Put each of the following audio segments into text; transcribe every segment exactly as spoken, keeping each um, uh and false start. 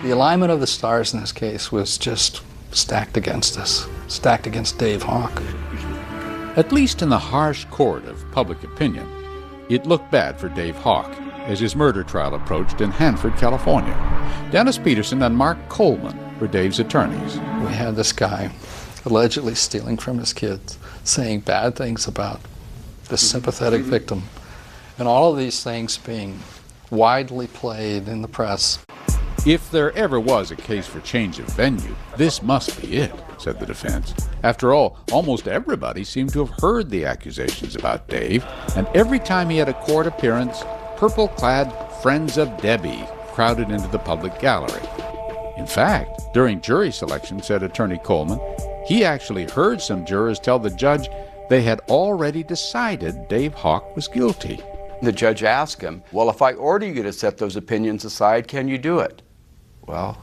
The alignment of the stars in this case was just stacked against us, stacked against Dave Hawk. At least in the harsh court of public opinion, it looked bad for Dave Hawk as his murder trial approached in Hanford, California. Dennis Peterson and Mark Coleman were Dave's attorneys. We had this guy allegedly stealing from his kids, saying bad things about this sympathetic victim, and all of these things being widely played in the press. If there ever was a case for change of venue, this must be it, said the defense. After all, almost everybody seemed to have heard the accusations about Dave, and every time he had a court appearance, purple-clad Friends of Debbie crowded into the public gallery. In fact, during jury selection, said Attorney Coleman, he actually heard some jurors tell the judge they had already decided Dave Hawk was guilty. The judge asked him, well, if I order you to set those opinions aside, can you do it? Well,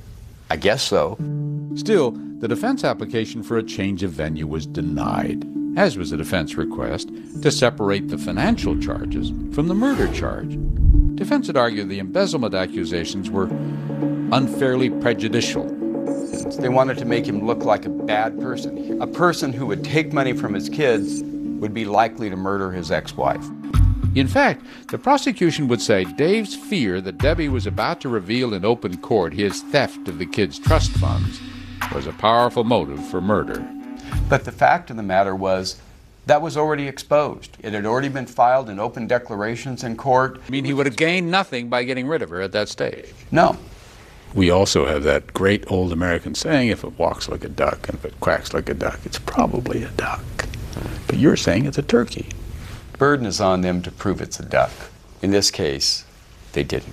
I guess so. Still, the defense application for a change of venue was denied, as was the defense request to separate the financial charges from the murder charge. Defense had argued the embezzlement accusations were unfairly prejudicial. They wanted to make him look like a bad person. A person who would take money from his kids would be likely to murder his ex-wife. In fact, the prosecution would say Dave's fear that Debbie was about to reveal in open court his theft of the kids' trust funds was a powerful motive for murder. But the fact of the matter was, that was already exposed. It had already been filed in open declarations in court. I mean, he would have gained nothing by getting rid of her at that stage. No. We also have that great old American saying, if it walks like a duck and if it quacks like a duck, it's probably a duck. But you're saying it's a turkey. The burden is on them to prove it's a duck. In this case, they didn't.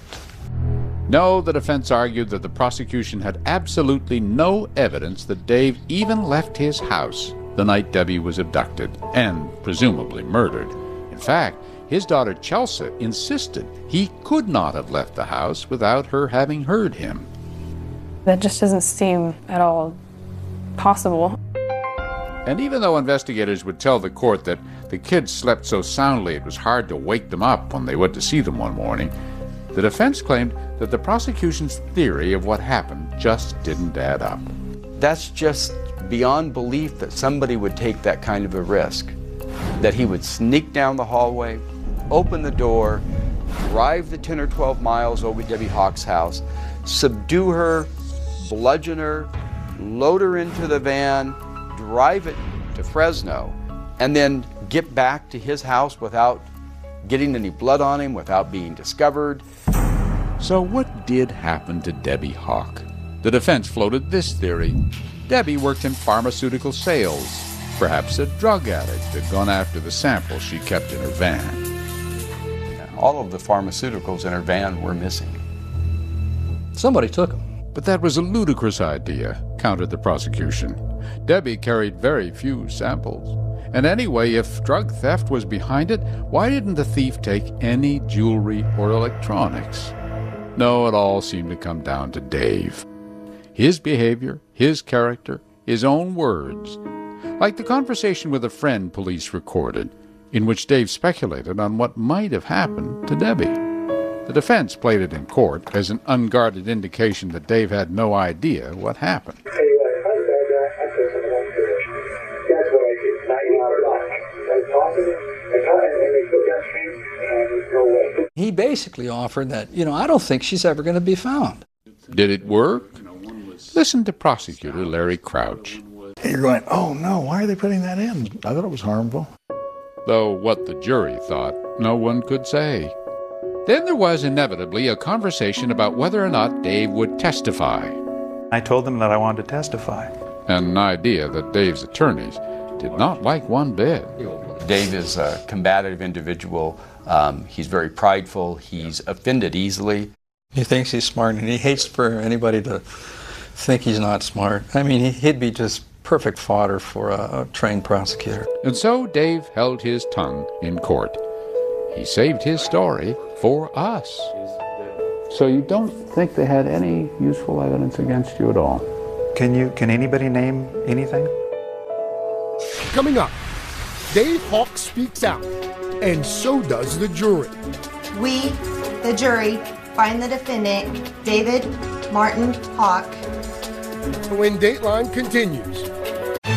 No, the defense argued that the prosecution had absolutely no evidence that Dave even left his house the night Debbie was abducted and presumably murdered. In fact, his daughter Chelsea insisted he could not have left the house without her having heard him. That just doesn't seem at all possible. And even though investigators would tell the court that the kids slept so soundly it was hard to wake them up when they went to see them one morning, the defense claimed that the prosecution's theory of what happened just didn't add up. That's just beyond belief that somebody would take that kind of a risk. That he would sneak down the hallway, open the door, drive the ten or twelve miles over to Debbie Hawk's house, subdue her, bludgeon her, load her into the van, drive it to Fresno, and then get back to his house without getting any blood on him, without being discovered. So what did happen to Debbie Hawk? The defense floated this theory. Debbie worked in pharmaceutical sales. Perhaps a drug addict had gone after the samples she kept in her van. All of the pharmaceuticals in her van were missing. Somebody took them. But that was a ludicrous idea, countered the prosecution. Debbie carried very few samples. And anyway, if drug theft was behind it, why didn't the thief take any jewelry or electronics? No, it all seemed to come down to Dave. His behavior, his character, his own words. Like the conversation with a friend police recorded, in which Dave speculated on what might have happened to Debbie. The defense played it in court as an unguarded indication that Dave had no idea what happened. He basically offered that, you know, I don't think she's ever going to be found. Did it work? Listen to prosecutor Larry Crouch. You're going, oh no, why are they putting that in? I thought it was harmful. Though what the jury thought, no one could say. Then there was inevitably a conversation about whether or not Dave would testify. I told them that I wanted to testify. An idea that Dave's attorneys did not like one bit. Dave is a combative individual. Um, he's very prideful. He's offended easily. He thinks he's smart, and he hates for anybody to think he's not smart. I mean, he'd be just perfect fodder for a, a trained prosecutor. And so Dave held his tongue in court. He saved his story for us. So you don't think they had any useful evidence against you at all? Can you, can anybody name anything? Coming up, Dave Hawk speaks out, and so does the jury. We, the jury, find the defendant, David Martin Hawk. When Dateline continues.